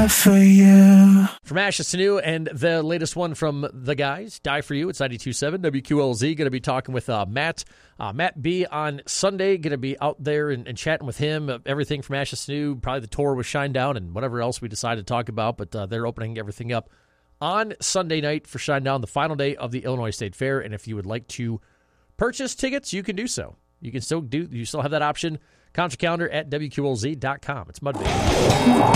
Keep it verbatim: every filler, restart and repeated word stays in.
die for you. From Ashes to New, and the latest one from the guys, Die For You. It's ninety-two point seven W Q L Z. Going to be talking with uh, Matt. Uh, Matt B on Sunday. Going to be out there and, and chatting with him. Uh, everything from Ashes to New, probably the tour with Shinedown and whatever else we decide to talk about. But uh, they're opening everything up on Sunday night for Shinedown, the final day of the Illinois State Fair. And if you would like to purchase tickets, you can do so. You can still do. You still have that option. Concert calendar at W Q L Z dot com. It's Mudvayne.